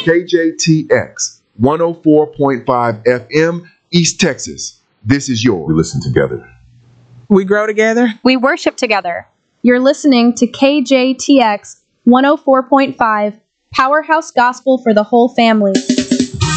KJTX 104.5 FM, East Texas. This is yours. We listen together. We grow together. We worship together. You're listening to KJTX 104.5, Powerhouse Gospel for the whole family.